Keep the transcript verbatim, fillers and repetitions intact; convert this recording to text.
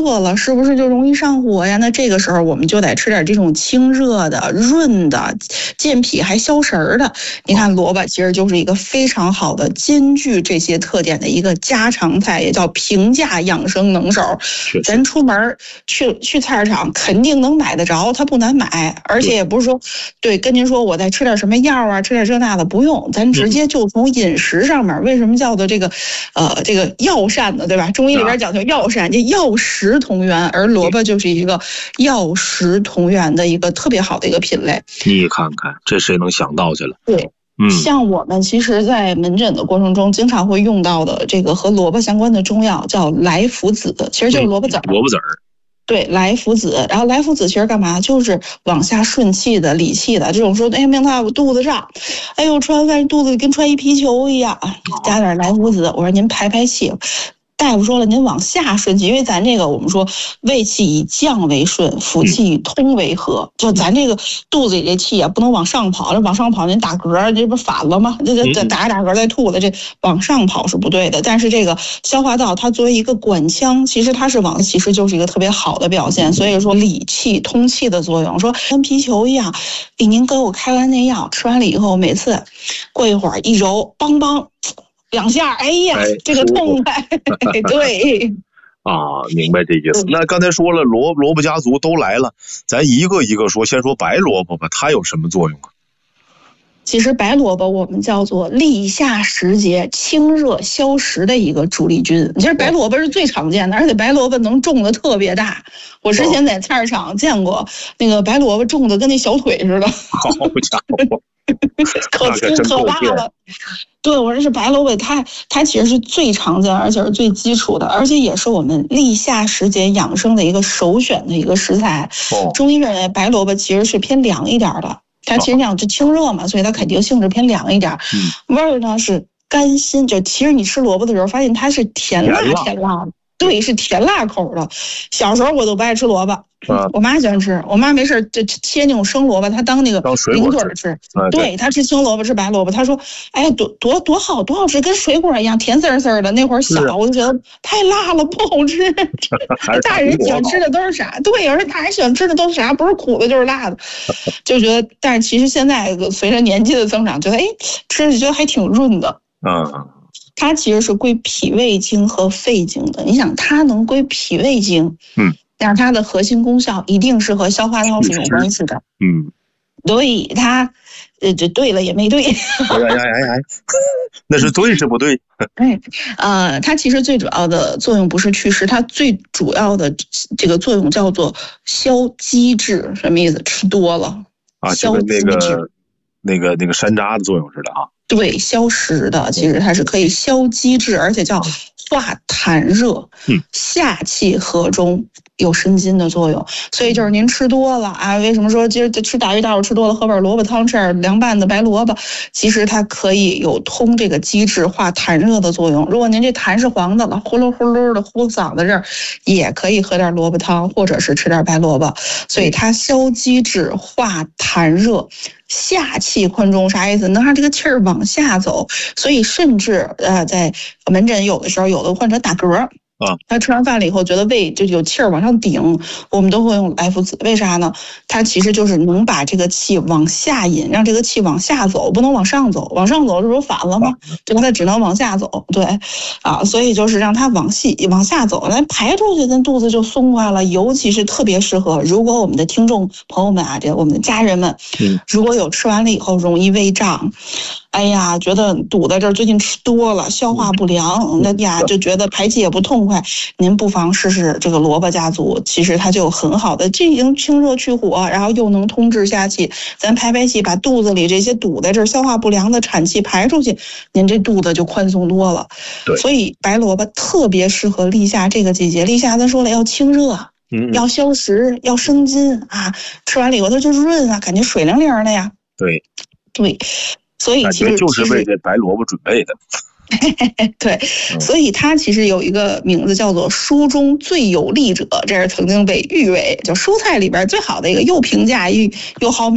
热了，是不是就容易上火呀？那这个时候我们就得吃点这种清热的、润的、健脾还消食的。你看萝卜其实就是一个非常好的兼具这些特点的一个家常菜，也叫平价养生能手。咱出门去去菜市场肯定能买得着，它不难买，而且也不是说对跟您说我再吃点什么药啊，吃点这那的，不用，咱直接就从饮食上面，为什么叫做这个呃这个药膳呢？对吧？中医里边讲究药膳，这药食同源，而萝卜就是一个药食同源的一个特别好的一个品类。 你看看，这谁能想到去了？ 对。嗯，像我们其实在门诊的过程中经常会用到的这个和萝卜相关的中药叫莱菔子，其实就是萝卜籽儿。 萝卜籽儿。 对，莱菔子，然后莱菔子其实干嘛？就是往下顺气的、理气的。这种说，哎，明涛我肚子胀，哎呦，吃完饭肚子跟揣一皮球一样，加点莱菔子，我说您排排气。大夫说了，您往下顺气，因为咱这个我们说胃气以降为顺，腑气以通为和，就咱这个肚子里这气啊，不能往上跑，这往上跑您打嗝，这不反了吗？这这打打嗝再吐了，这往上跑是不对的。但是这个消化道它作为一个管腔，其实它是往，其实就是一个特别好的表现。所以说理气通气的作用，说跟皮球一样，给您给我开完那药，吃完了以后，每次过一会儿一揉，梆梆。两下，哎呀，哎这个痛快，对， 啊，明白这意思。那刚才说了，萝萝卜家族都来了，咱一个一个说，先说白萝卜吧，它有什么作用啊？ 其实白萝卜我们叫做立夏时节清热消食的一个主力军。其实白萝卜是最常见的，而且白萝卜能种的特别大。我之前在菜市场见过那个白萝卜种的跟那小腿似的， 好家伙！ 可粗可大了，对，我这是白萝卜，它它其实是最常见，而且是最基础的，而且也是我们立夏时节养生的一个首选的一个食材。哦、中医认为白萝卜其实是偏凉一点的，它其实讲是清热嘛，所以它肯定性质偏凉一点。嗯、味儿呢是甘辛，就其实你吃萝卜的时候发现它是甜辣甜辣的。对，是甜辣口的。小时候我都不爱吃萝卜，啊、我妈喜欢吃。我妈没事就切那种生萝卜，她当那个零嘴吃。啊、对，她吃青萝卜，吃白萝卜。她说：“哎，多多多好，多好吃，跟水果一样，甜丝丝的。”那会儿小，我就觉得太辣了，不好吃。大人喜欢吃的都是啥？对，而且大人喜欢吃的都是啥？不是苦的，就是辣的。就觉得，但是其实现在随着年纪的增长，觉得哎，吃着觉得还挺润的。嗯。它其实是归脾胃经和肺经的，你想它能归脾胃经，嗯，但是它的核心功效一定是和消化道是有关系的，嗯，所以它，呃，这对了也没对，哎哎哎哎，那是对是不对？ 哎，呃，它其实最主要的作用不是祛湿，它最主要的这个作用叫做消积滞，什么意思？吃多了啊，就跟那个那个那个山楂的作用似的啊。 对，消食的，其实它是可以消积滞，而且叫化痰热，嗯，下气和中，有生津的作用。所以就是您吃多了啊，为什么说今儿吃大鱼大肉吃多了，喝碗萝卜汤，吃点凉拌的白萝卜，其实它可以有通这个积滞、化痰热的作用。如果您这痰是黄的了，呼噜呼噜的呼嗓子这儿，也可以喝点萝卜汤，或者是吃点白萝卜。所以它消积滞、化痰热。下气宽中啥意思？能让这个气儿往下走，所以甚至呃，在门诊有的时候，有的患者打嗝。啊，他吃完饭了以后觉得胃就有气儿往上顶，我们都会用莱菔子。为啥呢？它其实就是能把这个气往下引，让这个气往下走，不能往上走。往上走这不是反了吗？这个它只能往下走。对，啊，所以就是让它往细往下走，咱排出去，咱肚子就松快了。尤其是特别适合，如果我们的听众朋友们啊，这我们的家人们，如果有吃完了以后容易胃胀。哎呀，觉得堵在这儿，最近吃多了，消化不良，那呀就觉得排气也不痛快。您不妨试试这个萝卜家族，其实它就有很好的进行清热去火，然后又能通滞下气。咱排排气，把肚子里这些堵在这儿消化不良的产气排出去，您这肚子就宽松多了。所以白萝卜特别适合立夏这个季节。立夏咱说了要清热。嗯，要消食，要生津啊！吃完了以后它就润啊，感觉水灵灵的呀。 对， 对。所以其实就是为这白萝卜准备的。 对，所以它其实有一个名字叫做蔬中最有力者，这是曾经被誉为就蔬菜里边最好的一个，又平价又又好